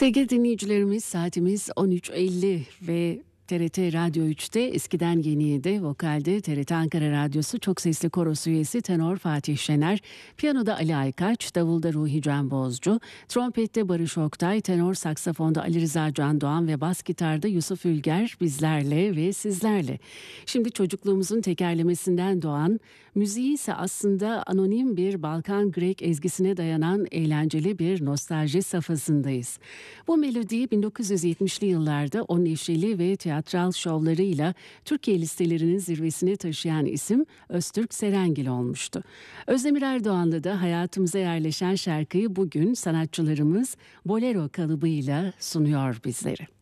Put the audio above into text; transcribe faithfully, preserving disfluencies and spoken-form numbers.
Sevgili dinleyicilerimiz, saatimiz on üç elli ve T R T Radyo üçte eskiden yeniye de vokalde T R T Ankara Radyosu çok sesli korosu üyesi tenor Fatih Şener, piyanoda Ali Aykaç, davulda Ruhi Can Bozcu, trompette Barış Oktay, tenor saksafonda Ali Rıza Can Doğan ve bas gitarda Yusuf Ülger bizlerle ve sizlerle. Şimdi çocukluğumuzun tekerlemesinden doğan, müziği ise aslında anonim bir Balkan Grek ezgisine dayanan eğlenceli bir nostalji safhasındayız. Bu melodiyi bin dokuz yüz yetmişli yıllarda o neşeli ve tiyatral şovlarıyla Türkiye listelerinin zirvesine taşıyan isim Öztürk Serengil olmuştu. Özdemir Erdoğan'la da hayatımıza yerleşen şarkıyı bugün sanatçılarımız bolero kalıbıyla sunuyor bizlere.